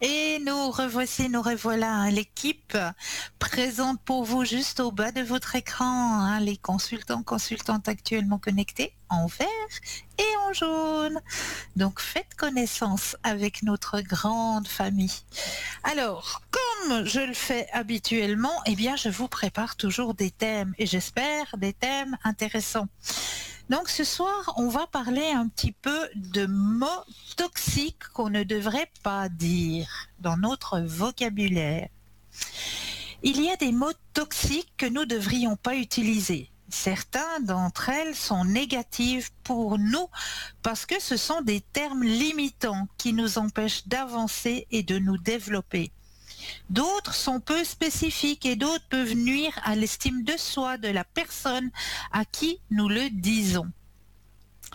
Et nous revoici, nous revoilà, hein, l'équipe présente pour vous juste au bas de votre écran, hein, les consultants, consultantes actuellement connectés en vert et en jaune. Donc faites connaissance avec notre grande famille. Alors, comme je le fais habituellement, eh bien je vous prépare toujours des thèmes et j'espère des thèmes intéressants. Donc ce soir, on va parler un petit peu de mots toxiques qu'on ne devrait pas dire dans notre vocabulaire. Il y a des mots toxiques que nous ne devrions pas utiliser. Certains d'entre elles sont négatives pour nous parce que ce sont des termes limitants qui nous empêchent d'avancer et de nous développer. D'autres sont peu spécifiques et d'autres peuvent nuire à l'estime de soi de la personne à qui nous le disons.